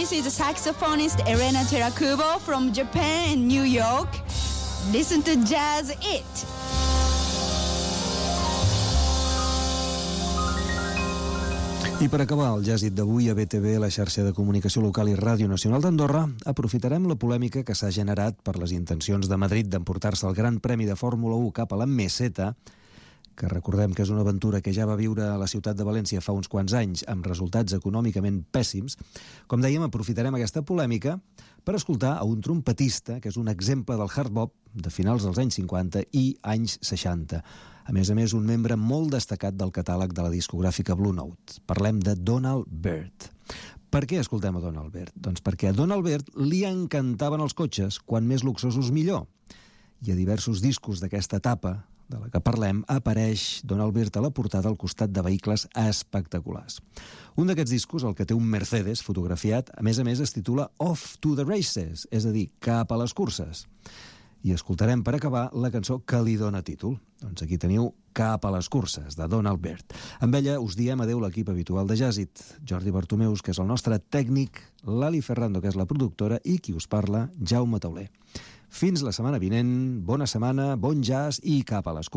This is saxophonist Elena Terakubo from Japan and New York. Listen to Jazz It. I per acabar el Jazz It d'avui a BTV, la xarxa de comunicació local i Ràdio Nacional d'Andorra, aprofitarem la polèmica que s'ha generat per les intencions de Madrid d'emportar-se el Gran Premi de Fórmula 1 cap a la Meseta, que recordem que és una aventura que ja va viure a la ciutat de València fa uns quants anys amb resultats econòmicament pèssims. Com dèiem, aprofitarem aquesta polèmica per escoltar a un trompetista que és un exemple del hard bop de finals dels anys 50 i anys 60. A més, un membre molt destacat del catàleg de la discogràfica Blue Note. Parlem de Donald Byrd. Per què escoltem a Donald Byrd? Doncs perquè a Donald Byrd li encantaven els cotxes, quan més luxosos millor. I a diversos discos d'aquesta etapa de la que parlem, apareix Donald Byrd a la portada al costat de vehicles espectaculars. Un d'aquests discos, el que té un Mercedes fotografiat, a més, es titula Off to the Races, és a dir, cap a les curses. I escoltarem per acabar la cançó que li dona títol. Doncs aquí teniu Cap a les curses, de Donald Byrd. Amb ella us diem adeu l'equip habitual de Jazz It, Jordi Bartomeus, que és el nostre tècnic, Lali Ferrando, que és la productora, i qui us parla, Jaume Tauler. Fins la setmana vinent, bona setmana, bon jazz i cap a les curses.